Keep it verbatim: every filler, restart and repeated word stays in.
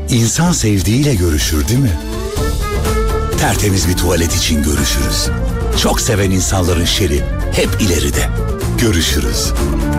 İnsan sevdiğiyle görüşür değil mi? Tertemiz bir tuvalet için görüşürüz. Çok seven insanların şeri hep ileride. Görüşürüz.